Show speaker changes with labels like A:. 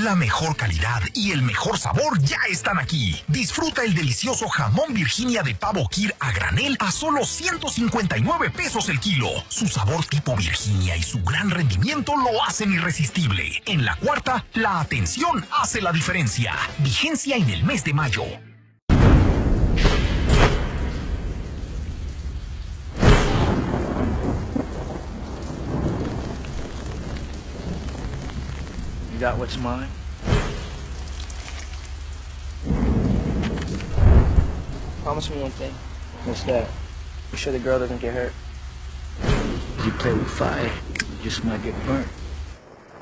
A: La mejor calidad y el mejor sabor ya están aquí. Disfruta el delicioso jamón Virginia de pavo Kir a granel a solo 159 pesos el kilo. Su sabor tipo Virginia y su gran rendimiento lo hacen irresistible. En La Cuarta, la atención hace la diferencia. Vigencia en el mes de mayo.
B: You got what's mine?
C: Promise me one thing.
B: What's that?
C: Make sure the girl doesn't get hurt.
B: You play with fire, you just might get burnt.